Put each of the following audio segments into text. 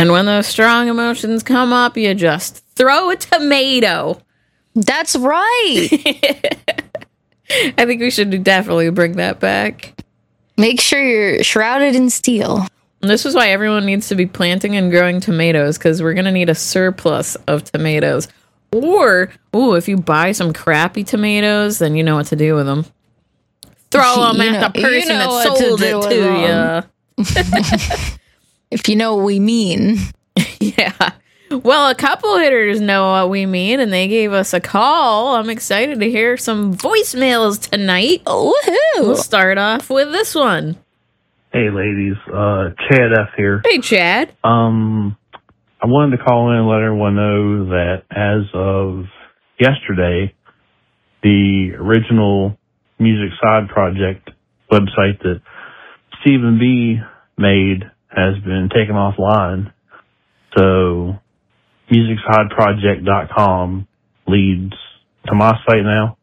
And when those strong emotions come up, you just throw a tomato. That's right. I think we should definitely bring that back. Make sure you're shrouded in steel. And this is why everyone needs to be planting and growing tomatoes, because we're going to need a surplus of tomatoes. Or, if you buy some crappy tomatoes, then you know what to do with them. Throw them at the person that sold it to you. If you know what we mean. Yeah. Well, a couple hitters know what we mean, and they gave us a call. I'm excited to hear some voicemails tonight. Woohoo! We'll start off with this one. Hey, ladies. Chad F. here. Hey, Chad. I wanted to call in and let everyone know that as of yesterday, the original Music Side Project website that Stephen B. made has been taken offline. So musicsideproject.com leads to my site now.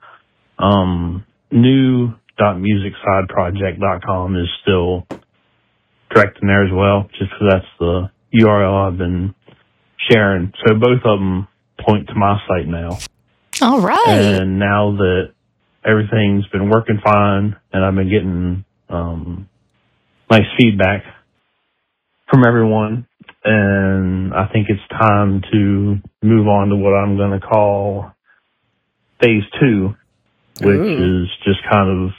New.musicsideproject.com is still direct in there as well, just because that's the URL I've been sharing. So both of them point to my site now. All right. And now that everything's been working fine and I've been getting nice feedback from everyone, and I think it's time to move on to what I'm going to call phase 2, which is just kind of,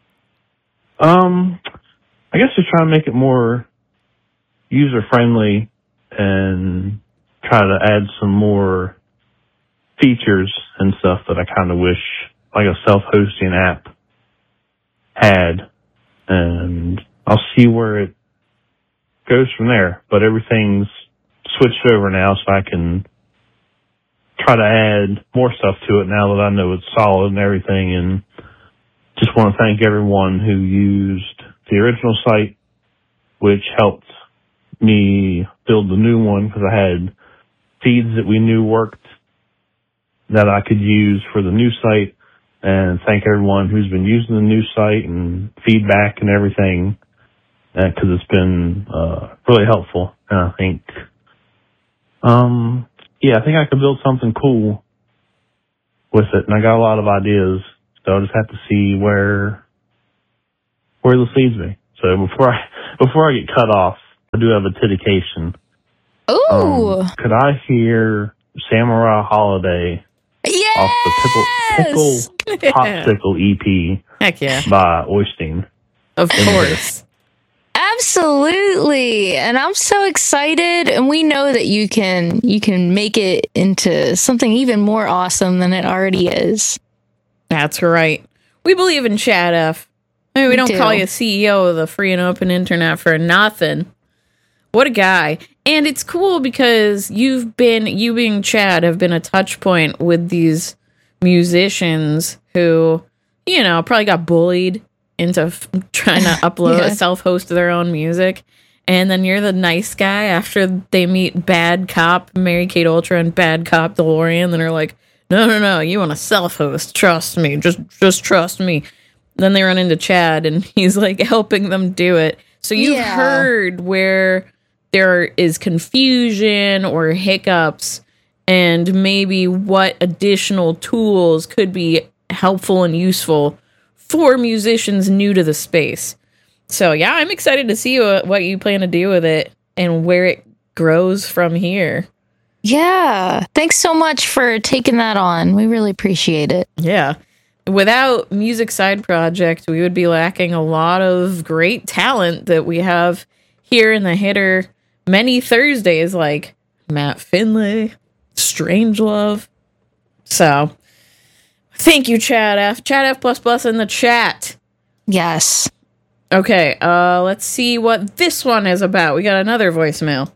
I guess just trying to make it more user-friendly and try to add some more features and stuff that I kind of wish like a self-hosting app had. And I'll see where it goes from there. But everything's switched over now, so I can try to add more stuff to it now that I know it's solid and everything. And just want to thank everyone who used the original site, which helped me build the new one, because I had feeds that we knew worked that I could use for the new site. And thank everyone who's been using the new site and feedback and everything, because it's been really helpful. And I think, I think I could build something cool with it. And I got a lot of ideas, so I'll just have to see where this leads me. So before I get cut off, I do have a dedication. Ooh. Could I hear Samurai Holiday off the Pickle Popsicle EP? Heck yeah. By Oystein. Of course. Absolutely. And I'm so excited. And we know that you can make it into something even more awesome than it already is. That's right. We believe in Chad F. I mean, we don't call you CEO of the free and open internet for nothing. What a guy. And it's cool because you being Chad have been a touch point with these musicians who, probably got bullied into trying to upload, self-host their own music. And then you're the nice guy after they meet Bad Cop, Mary-Kate Ultra, and Bad Cop DeLorean. Then they're like, no, you want to self-host. Trust me. Just trust me. Then they run into Chad, and he's like helping them do it. So you've heard where there is confusion or hiccups, and maybe what additional tools could be helpful and useful for musicians new to the space. So yeah, I'm excited to see what you plan to do with it and where it grows from here. Yeah. Thanks so much for taking that on. We really appreciate it. Yeah. Without Music Side Project, we would be lacking a lot of great talent that we have here in the Hitter many Thursdays, like Matt Finlay, Strangelove. So, thank you, Chad F. Chad F++ in the chat. Yes. Okay, let's see what this one is about. We got another voicemail.